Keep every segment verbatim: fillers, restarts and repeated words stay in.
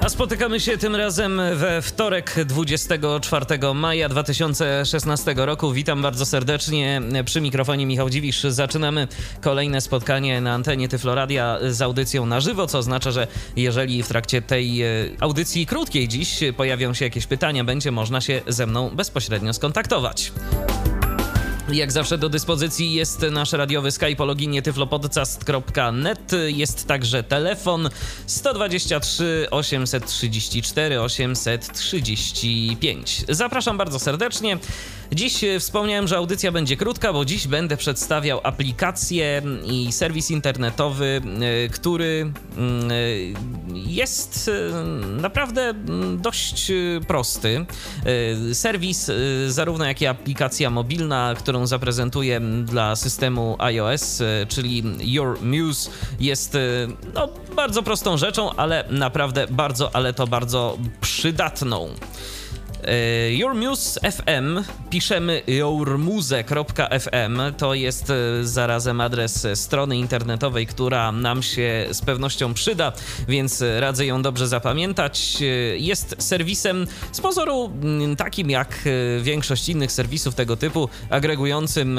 A spotykamy się tym razem we wtorek, dwudziestego czwartego maja dwa tysiące szesnastego roku. Witam bardzo serdecznie. Przy mikrofonie Michał Dziwisz. Zaczynamy kolejne spotkanie na antenie Tyfloradia z audycją na żywo, co oznacza, że jeżeli w trakcie tej audycji krótkiej dziś pojawią się jakieś pytania, będzie można się ze mną bezpośrednio skontaktować. Jak zawsze do dyspozycji jest nasz radiowy Skype o loginie tyflopodcast kropka net. Jest także telefon sto dwadzieścia trzy osiemset trzydzieści cztery osiemset trzydzieści pięć. Zapraszam bardzo serdecznie. Dziś wspomniałem, że audycja będzie krótka, bo dziś będę przedstawiał aplikację i serwis internetowy, który jest naprawdę dość prosty. Serwis, zarówno jak i aplikacja mobilna, którą zaprezentuję dla systemu iOS, czyli Your Muse, jest no, bardzo prostą rzeczą, ale naprawdę bardzo, ale to bardzo przydatną. Your Muse kropka f m, piszemy yourmuse kropka f m, to jest zarazem adres strony internetowej, która nam się z pewnością przyda, więc radzę ją dobrze zapamiętać. Jest serwisem z pozoru takim jak większość innych serwisów tego typu, agregującym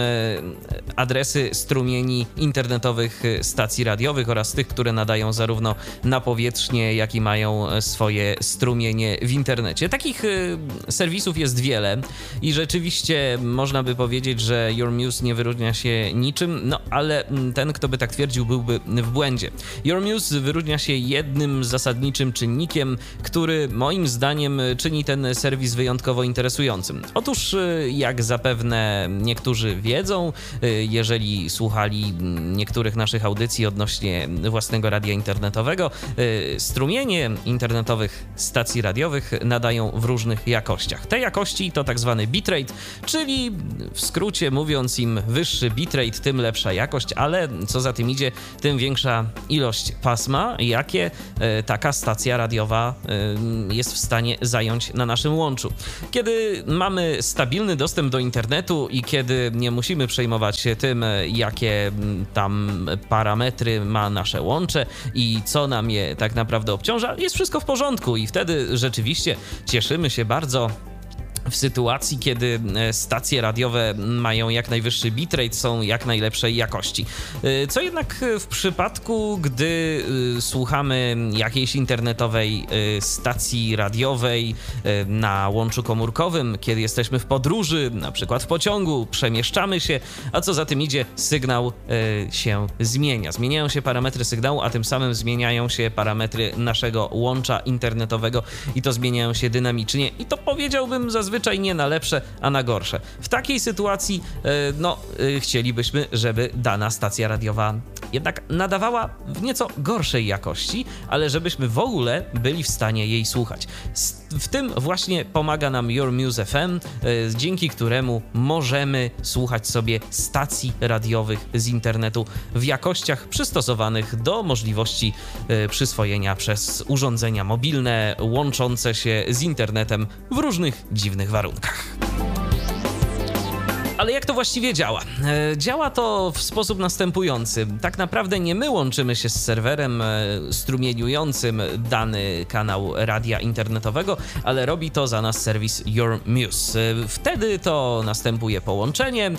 adresy strumieni internetowych stacji radiowych oraz tych, które nadają zarówno na powierzchnię, jak i mają swoje strumienie w internecie. Takich serwisów jest wiele i rzeczywiście można by powiedzieć, że Your Muse nie wyróżnia się niczym, no ale ten, kto by tak twierdził, byłby w błędzie. Your Muse wyróżnia się jednym zasadniczym czynnikiem, który moim zdaniem czyni ten serwis wyjątkowo interesującym. Otóż, jak zapewne niektórzy wiedzą, jeżeli słuchali niektórych naszych audycji odnośnie własnego radia internetowego, strumienie internetowych stacji radiowych nadają w różnych jakościach. Te jakości to tak zwany bitrate, czyli w skrócie mówiąc, im wyższy bitrate, tym lepsza jakość, ale co za tym idzie, tym większa ilość pasma, jakie e, taka stacja radiowa e, jest w stanie zająć na naszym łączu. Kiedy mamy stabilny dostęp do internetu i kiedy nie musimy przejmować się tym, jakie tam parametry ma nasze łącze i co nam je tak naprawdę obciąża, jest wszystko w porządku i wtedy rzeczywiście cieszymy się bardzo w sytuacji, kiedy stacje radiowe mają jak najwyższy bitrate, są jak najlepszej jakości. Co jednak w przypadku, gdy słuchamy jakiejś internetowej stacji radiowej na łączu komórkowym, kiedy jesteśmy w podróży, na przykład w pociągu, przemieszczamy się, a co za tym idzie, sygnał się zmienia. Zmieniają się parametry sygnału, a tym samym zmieniają się parametry naszego łącza internetowego i to zmieniają się dynamicznie i to powiedziałbym zazwyczaj nie na lepsze, a na gorsze. W takiej sytuacji no, chcielibyśmy, żeby dana stacja radiowa jednak nadawała w nieco gorszej jakości, ale żebyśmy w ogóle byli w stanie jej słuchać. W tym właśnie pomaga nam Your Muse kropka f m, dzięki któremu możemy słuchać sobie stacji radiowych z internetu w jakościach przystosowanych do możliwości przyswojenia przez urządzenia mobilne łączące się z internetem w różnych dziwnych warunkach. Ale jak to właściwie działa? Działa to w sposób następujący. Tak naprawdę nie my łączymy się z serwerem strumieniującym dany kanał radia internetowego, ale robi to za nas serwis Your Muse. Wtedy to następuje połączenie,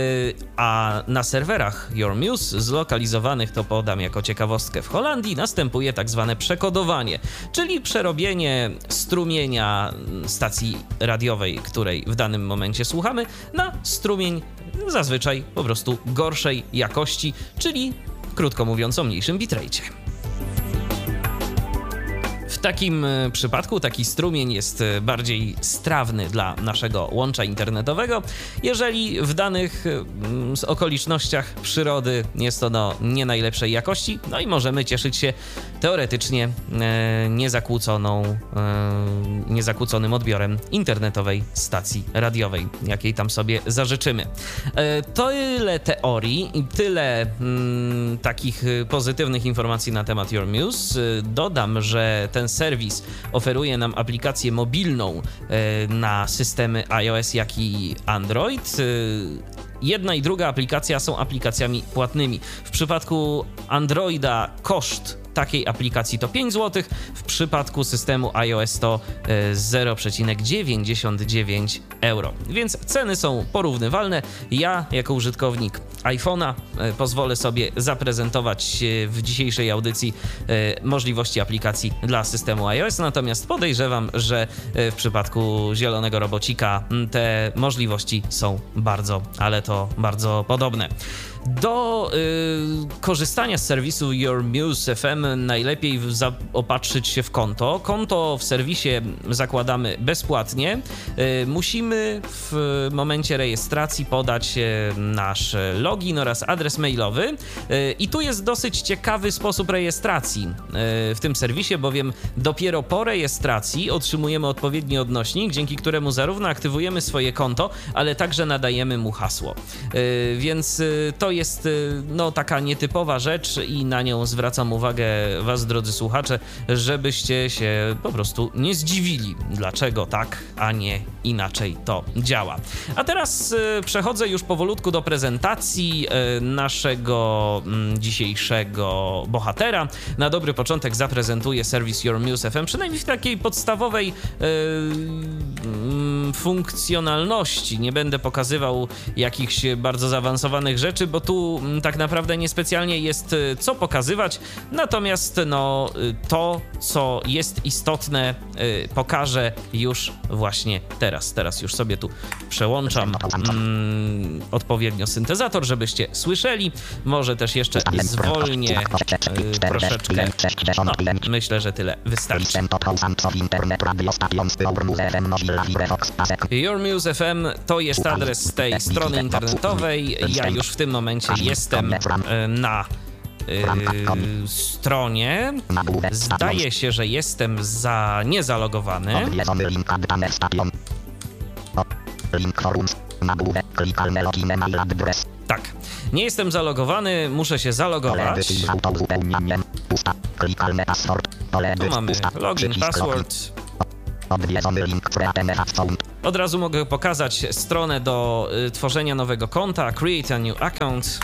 a na serwerach Your Muse, zlokalizowanych, to podam jako ciekawostkę, w Holandii, następuje tak zwane przekodowanie, czyli przerobienie strumienia stacji radiowej, której w danym momencie słuchamy, na strumień zazwyczaj po prostu gorszej jakości, czyli krótko mówiąc o mniejszym bitrate. W takim przypadku taki strumień jest bardziej strawny dla naszego łącza internetowego, jeżeli w danych okolicznościach przyrody jest ono nie najlepszej jakości, no i możemy cieszyć się teoretycznie niezakłóconą, niezakłóconym odbiorem internetowej stacji radiowej, jakiej tam sobie zażyczymy. Tyle teorii i tyle mm, takich pozytywnych informacji na temat Your Muse. Dodam, że ten serwis oferuje nam aplikację mobilną na systemy iOS, jak i Android. Jedna i druga aplikacja są aplikacjami płatnymi. W przypadku Androida koszt takiej aplikacji to pięć złotych, w przypadku systemu iOS to zero przecinek dziewięćdziesiąt dziewięć euro. Więc ceny są porównywalne. Ja jako użytkownik iPhone'a pozwolę sobie zaprezentować w dzisiejszej audycji możliwości aplikacji dla systemu iOS, natomiast podejrzewam, że w przypadku zielonego robocika te możliwości są bardzo, ale to bardzo podobne. Do y, korzystania z serwisu Your Muse F M najlepiej zaopatrzyć się w konto. Konto w serwisie zakładamy bezpłatnie. Y, musimy w momencie rejestracji podać y, nasz login oraz adres mailowy. Y, I tu jest dosyć ciekawy sposób rejestracji y, w tym serwisie, bowiem dopiero po rejestracji otrzymujemy odpowiedni odnośnik, dzięki któremu zarówno aktywujemy swoje konto, ale także nadajemy mu hasło. Y, więc y, to jest no taka nietypowa rzecz i na nią zwracam uwagę was, drodzy słuchacze, żebyście się po prostu nie zdziwili, dlaczego tak, a nie inaczej to działa. A teraz y, przechodzę już powolutku do prezentacji y, naszego y, dzisiejszego bohatera. Na dobry początek zaprezentuję serwis Your Muse F M, przynajmniej w takiej podstawowej y, y, funkcjonalności. Nie będę pokazywał jakichś bardzo zaawansowanych rzeczy, bo tu tak naprawdę niespecjalnie jest co pokazywać, natomiast no to, co jest istotne, pokażę już właśnie teraz. Teraz już sobie tu przełączam mm, odpowiednio syntezator, żebyście słyszeli. Może też jeszcze zwolnię y, troszeczkę. No, myślę, że tyle wystarczy. Your Muse F M to jest adres tej strony internetowej. Ja już w tym momencie jestem na y, stronie. Zdaje się, że jestem za niezalogowany. Tak, nie jestem zalogowany, muszę się zalogować. Tu mamy login, password. Od razu mogę pokazać stronę do y, tworzenia nowego konta. Create a new account.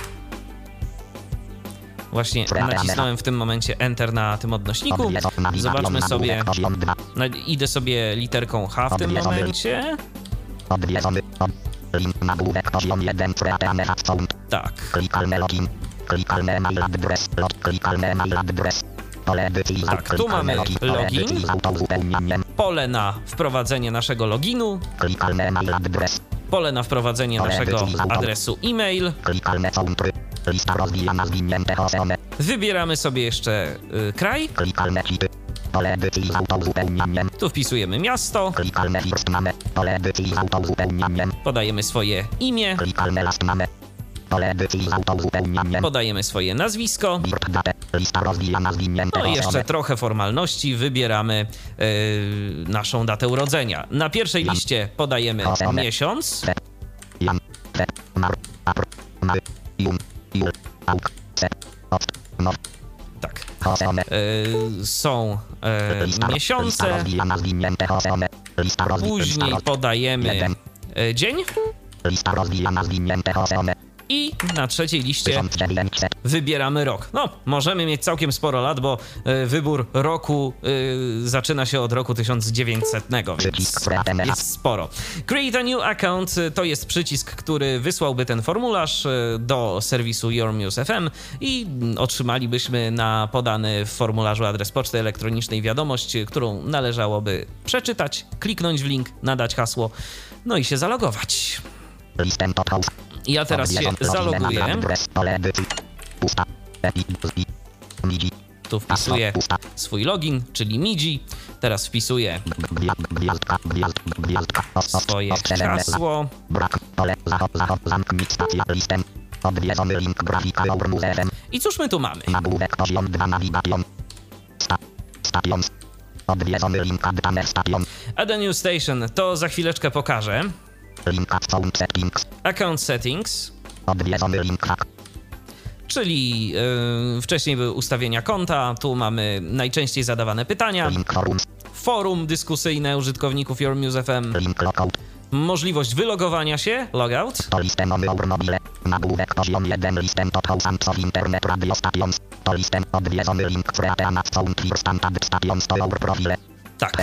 Właśnie nacisnąłem w tym momencie Enter na tym odnośniku. Zobaczmy sobie. Idę sobie literką H w tym momencie. Tak. Tak, tu mamy login, pole na wprowadzenie naszego loginu, pole na wprowadzenie naszego adresu e-mail. Wybieramy sobie jeszcze y, kraj. Tu wpisujemy miasto. Podajemy swoje imię. Podajemy swoje nazwisko. No i jeszcze trochę formalności. Wybieramy yy, naszą datę urodzenia. Na pierwszej liście podajemy miesiąc. Tak. Yy, są yy, miesiące. Później podajemy yy, dzień. I na trzeciej liście wybieramy rok. No, możemy mieć całkiem sporo lat, bo y, wybór roku y, zaczyna się od roku tysiąc dziewięćsetnego, więc jest sporo. Create a new account to jest przycisk, który wysłałby ten formularz y, do serwisu Your Muse F M i otrzymalibyśmy na podany w formularzu adres poczty elektronicznej wiadomość, którą należałoby przeczytać, kliknąć w link, nadać hasło, no i się zalogować. Ja teraz się zaloguję. Tu wpisuję swój login, czyli Midzi. Teraz wpisuję swoje hasło. I cóż my tu mamy? Add a new station, to za chwileczkę pokażę. Account settings, czyli yy, wcześniej były ustawienia konta, tu mamy najczęściej zadawane pytania, forum dyskusyjne użytkowników Your Muse F M, możliwość wylogowania się, logout, Tak.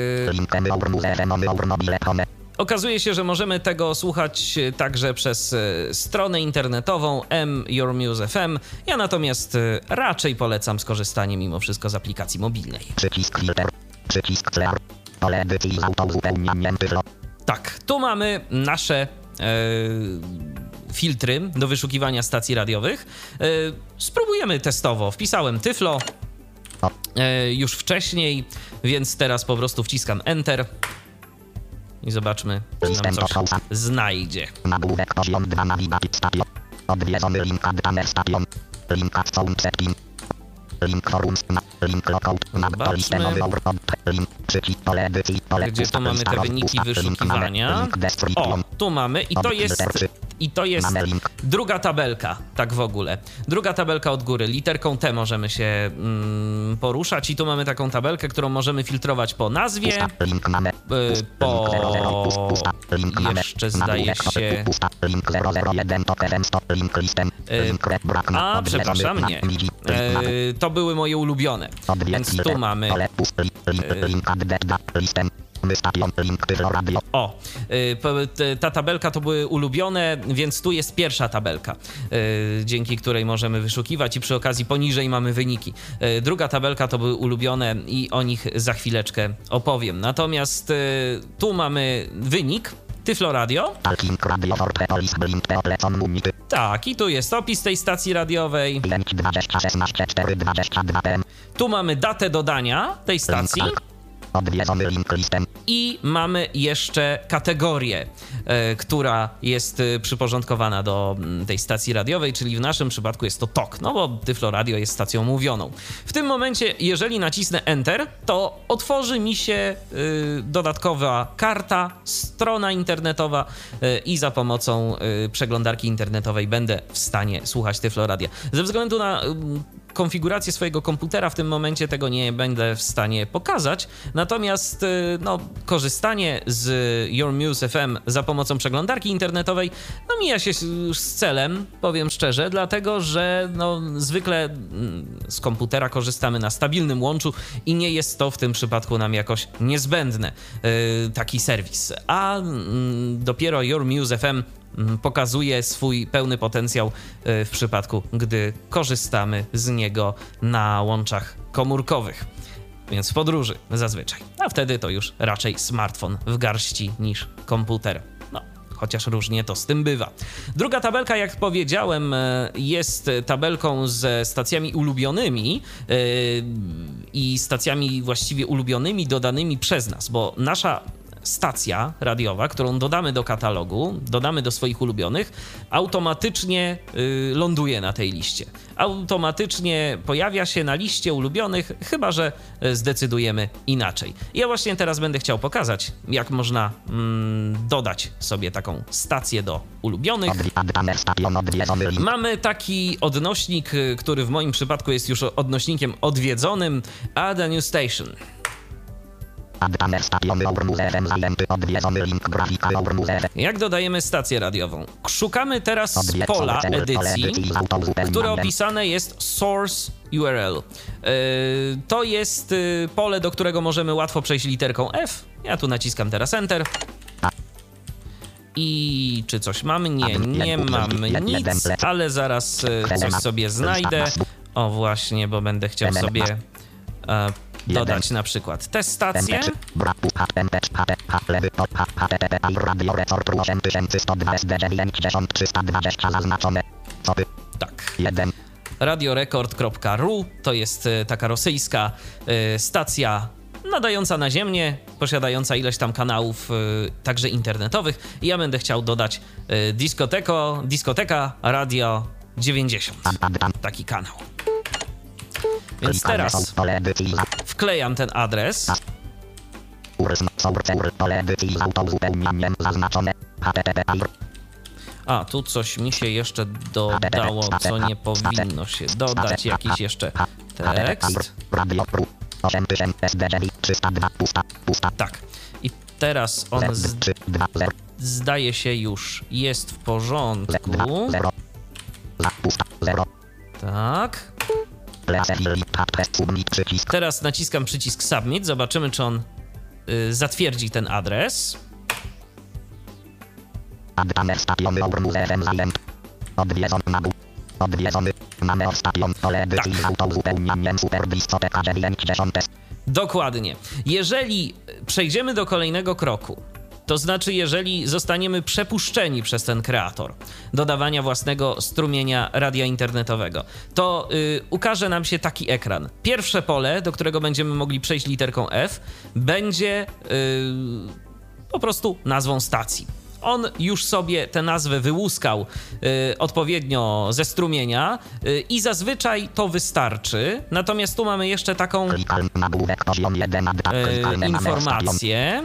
Okazuje się, że możemy tego słuchać także przez stronę internetową m your muse kropka f m. Ja natomiast raczej polecam skorzystanie mimo wszystko z aplikacji mobilnej. Przycisk filtr, przycisk clear, pole edycji z autouzupełnianiem tyflo. Tak, tu mamy nasze e, filtry do wyszukiwania stacji radiowych. E, spróbujemy testowo. Wpisałem tyflo e, już wcześniej, więc teraz po prostu wciskam Enter i zobaczmy, czy nam coś znajdzie. Nagłówek poziom dwa nawigacji station. Odwiedzony link adtaner station. Link ad soundchecking. Link forums. Link lockout. Link przycisk pole edycji. Gdzie tu mamy te wyniki wyszukiwania? O, tu mamy i to jest, i to jest druga tabelka, tak w ogóle. Druga tabelka od góry. Literką T możemy się mm, poruszać i tu mamy taką tabelkę, którą możemy filtrować po nazwie, po... jeszcze zdaje się... A, przepraszam, nie. To były moje ulubione. Więc tu mamy... O, ta tabelka to były ulubione, więc tu jest pierwsza tabelka, dzięki której możemy wyszukiwać i przy okazji poniżej mamy wyniki. Druga tabelka to były ulubione i o nich za chwileczkę opowiem. Natomiast tu mamy wynik Tyflo Radio. Tak, i tu jest opis tej stacji radiowej. Tu mamy datę dodania tej stacji. I mamy jeszcze kategorię, e, która jest e, przyporządkowana do m, tej stacji radiowej, czyli w naszym przypadku jest to T O K, no bo Tyflo Radio jest stacją mówioną. W tym momencie, jeżeli nacisnę Enter, to otworzy mi się e, dodatkowa karta, strona internetowa e, i za pomocą e, przeglądarki internetowej będę w stanie słuchać Tyflo Radia. Ze względu na e, konfigurację swojego komputera w tym momencie tego nie będę w stanie pokazać, natomiast no, korzystanie z Your Muse F M za pomocą przeglądarki internetowej no, mija się już z celem, powiem szczerze, dlatego że no, zwykle z komputera korzystamy na stabilnym łączu i nie jest to w tym przypadku nam jakoś niezbędne, yy, taki serwis. A yy, dopiero Your Muse F M pokazuje swój pełny potencjał w przypadku, gdy korzystamy z niego na łączach komórkowych, więc w podróży zazwyczaj. A wtedy to już raczej smartfon w garści niż komputer. No, chociaż różnie to z tym bywa. Druga tabelka, jak powiedziałem, jest tabelką ze stacjami ulubionymi yy, i stacjami właściwie ulubionymi dodanymi przez nas, bo nasza stacja radiowa, którą dodamy do katalogu, dodamy do swoich ulubionych, automatycznie y, ląduje na tej liście. Automatycznie pojawia się na liście ulubionych, chyba że zdecydujemy inaczej. Ja właśnie teraz będę chciał pokazać, jak można mm, dodać sobie taką stację do ulubionych. Mamy taki odnośnik, który w moim przypadku jest już odnośnikiem odwiedzonym, Add a New Station. Jak dodajemy stację radiową? Szukamy teraz pola edycji, które opisane jest Source U R L. To jest pole, do którego możemy łatwo przejść literką F. Ja tu naciskam teraz Enter. I czy coś mamy? Nie, nie mamy nic, ale zaraz coś sobie znajdę. O właśnie, bo będę chciał sobie dodać na przykład tę stację. Tak. radiorekord kropka r u to jest taka rosyjska y, stacja nadająca na ziemię, posiadająca ileś tam kanałów y, także internetowych. I ja będę chciał dodać y, diskoteko, diskoteka Radio dziewięćdziesiąt. Taki kanał. Więc teraz wklejam ten adres. A, tu coś mi się jeszcze dodało, co nie powinno się dodać. Jakiś jeszcze tekst. Tak. I teraz on z... zdaje się już jest w porządku. Tak. Teraz naciskam przycisk Submit. Zobaczymy, czy on y, zatwierdzi ten adres. Tak. Dokładnie. Jeżeli przejdziemy do kolejnego kroku, to znaczy, jeżeli zostaniemy przepuszczeni przez ten kreator do dawania własnego strumienia radia internetowego, to y, ukaże nam się taki ekran. Pierwsze pole, do którego będziemy mogli przejść literką F, będzie y, po prostu nazwą stacji. On już sobie tę nazwę wyłuskał y, odpowiednio ze strumienia y, i zazwyczaj to wystarczy. Natomiast tu mamy jeszcze taką y, informację.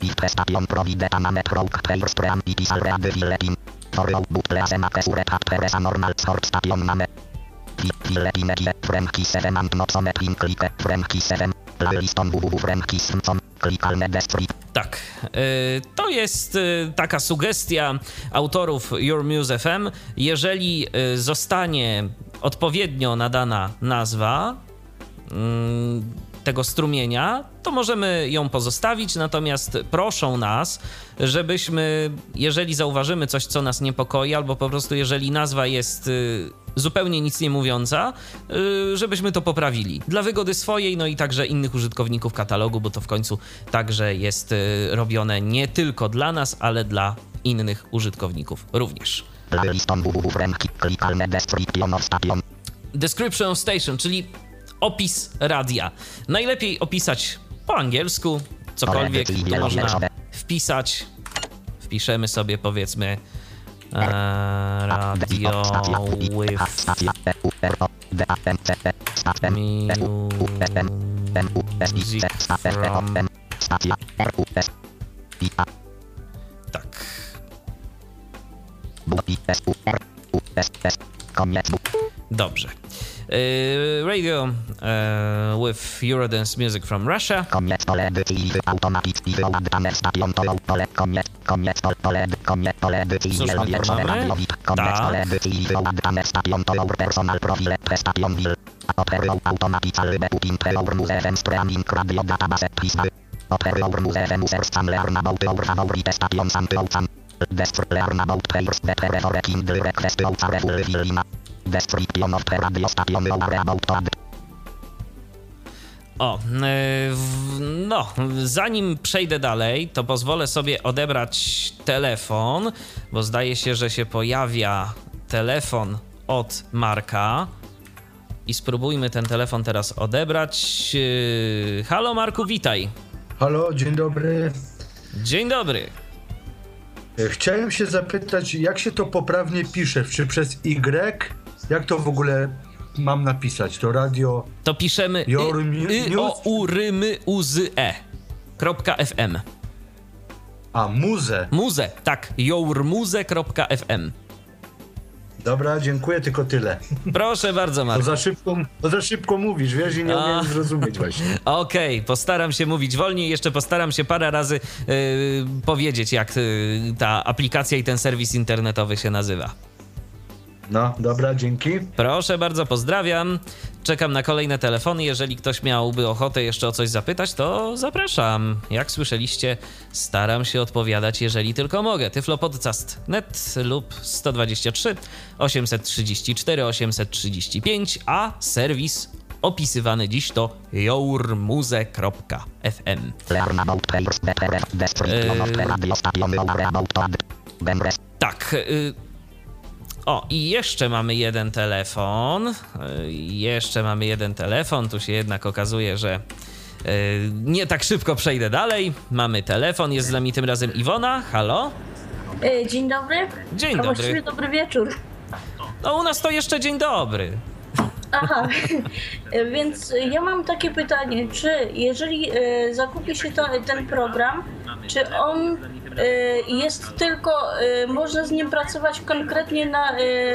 Tak, to jest taka sugestia autorów Your Muse F M. Jeżeli zostanie odpowiednio nadana nazwa tego strumienia, to możemy ją pozostawić, natomiast proszą nas, żebyśmy, jeżeli zauważymy coś, co nas niepokoi, albo po prostu jeżeli nazwa jest zupełnie nic nie mówiąca, żebyśmy to poprawili. Dla wygody swojej, no i także innych użytkowników katalogu, bo to w końcu także jest robione nie tylko dla nas, ale dla innych użytkowników również. Description of station, czyli opis radia. Najlepiej opisać po angielsku, cokolwiek to można wpisać. Wpiszemy sobie, powiedzmy, Uh, radio with music from... Tak. Dobrze. Uh, radio uh, with Eurodance music from Russia. Cóż my tu mamy? O, no, zanim przejdę dalej, to pozwolę sobie odebrać telefon, bo zdaje się, że się pojawia telefon od Marka i spróbujmy ten telefon teraz odebrać. Halo Marku, witaj. Halo, dzień dobry. Dzień dobry. Chciałem się zapytać, jak się to poprawnie pisze? Czy przez Y? Jak to w ogóle mam napisać? To radio... To piszemy Your y, y, o, u, ry, my, u, z, e. Kropka fm. A, muze. Muze, tak. yourmuze kropka f m. Dobra, dziękuję, tylko tyle. Proszę bardzo, Marku. To za szybko, to za szybko mówisz, wiesz, i nie umiem zrozumieć właśnie. Okej, okay, postaram się mówić wolniej, jeszcze postaram się parę razy yy, powiedzieć, jak yy, ta aplikacja i ten serwis internetowy się nazywa. No, dobra, dzięki. Proszę bardzo, pozdrawiam. Czekam na kolejne telefony. Jeżeli ktoś miałby ochotę jeszcze o coś zapytać, to zapraszam. Jak słyszeliście, staram się odpowiadać, jeżeli tylko mogę. tyflopodcast kropka net lub sto dwadzieścia trzy osiemset trzydzieści cztery osiemset trzydzieści pięć, a serwis opisywany dziś to yourmuze kropka f m. Yy, tak. Yy, O, i jeszcze mamy jeden telefon, jeszcze mamy jeden telefon, tu się jednak okazuje, że yy, nie tak szybko przejdę dalej. Mamy telefon, jest z nami tym razem Iwona, halo? Dzień dobry. Dzień A dobry. właściwie dobry wieczór. No u nas to jeszcze dzień dobry. Aha, więc ja mam takie pytanie, czy jeżeli y, zakupi się to, ten program, czy on y, jest tylko, y, można z nim pracować konkretnie na, y,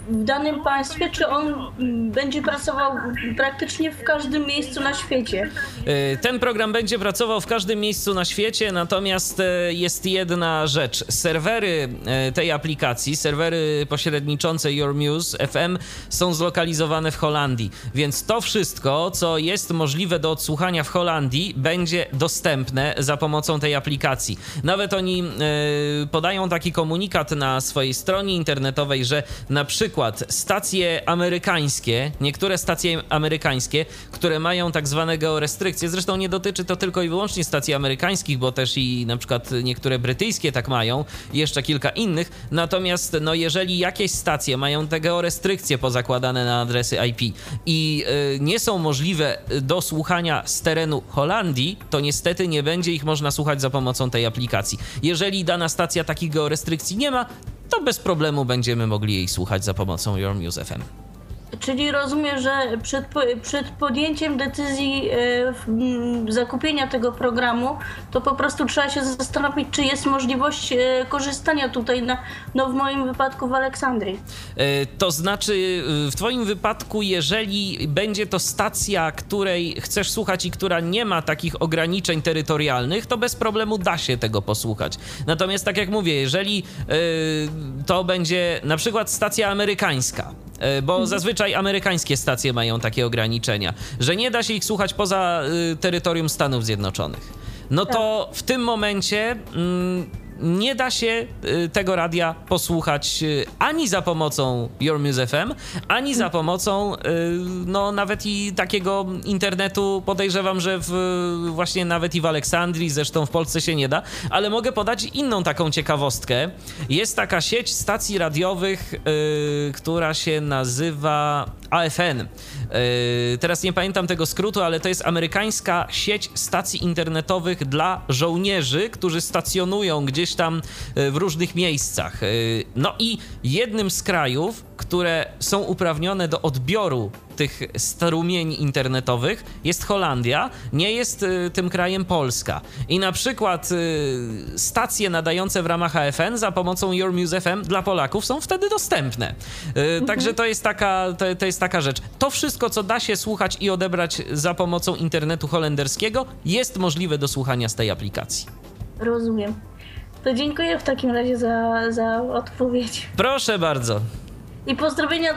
w danym państwie, czy on będzie pracował praktycznie w każdym miejscu na świecie? Ten program będzie pracował w każdym miejscu na świecie, natomiast jest jedna rzecz. Serwery tej aplikacji, serwery pośredniczące Your Muse F M są zlokalizowane w Holandii, więc to wszystko, co jest możliwe do odsłuchania w Holandii, będzie dostępne za pomocą tej aplikacji. Nawet oni podają taki komunikat na swojej stronie internetowej, że na przykład stacje amerykańskie, niektóre stacje amerykańskie, które mają tak zwane georestrykcje, zresztą nie dotyczy to tylko i wyłącznie stacji amerykańskich, bo też i na przykład niektóre brytyjskie tak mają, i jeszcze kilka innych, natomiast no jeżeli jakieś stacje mają te georestrykcje pozakładane na adresy I P i y, nie są możliwe do słuchania z terenu Holandii, to niestety nie będzie ich można słuchać za pomocą tej aplikacji. Jeżeli dana stacja takich georestrykcji nie ma, to bez problemu będziemy mogli jej słuchać za pomocą Your Muse F M. Czyli rozumiem, że przed, przed podjęciem decyzji e, m, zakupienia tego programu, to po prostu trzeba się zastanowić, czy jest możliwość e, korzystania tutaj, na, no w moim wypadku w Aleksandrii. E, to znaczy, w twoim wypadku, jeżeli będzie to stacja, której chcesz słuchać i która nie ma takich ograniczeń terytorialnych, to bez problemu da się tego posłuchać. Natomiast tak jak mówię, jeżeli e, to będzie na przykład stacja amerykańska, bo mhm. zazwyczaj amerykańskie stacje mają takie ograniczenia, że nie da się ich słuchać poza y, terytorium Stanów Zjednoczonych. No to w tym momencie mm, nie da się y, tego radia posłuchać y, ani za pomocą Your Muse F M, ani za pomocą y, no nawet i takiego internetu. Podejrzewam, że w, właśnie nawet i w Aleksandrii, zresztą w Polsce się nie da, ale mogę podać inną taką ciekawostkę. Jest taka sieć stacji radiowych, y, która się nazywa A F N. Yy, teraz nie pamiętam tego skrótu, ale to jest amerykańska sieć stacji internetowych dla żołnierzy, którzy stacjonują gdzieś tam w różnych miejscach. Yy, no i jednym z krajów, które są uprawnione do odbioru tych strumieni internetowych, jest Holandia, nie jest y, tym krajem Polska. I na przykład y, stacje nadające w ramach A F N za pomocą Your Muse F M dla Polaków są wtedy dostępne. Y, mhm. Także to jest, taka, to, to jest taka rzecz. To wszystko, co da się słuchać i odebrać za pomocą internetu holenderskiego, jest możliwe do słuchania z tej aplikacji. Rozumiem. To dziękuję w takim razie za, za odpowiedź. Proszę bardzo. I pozdrowienia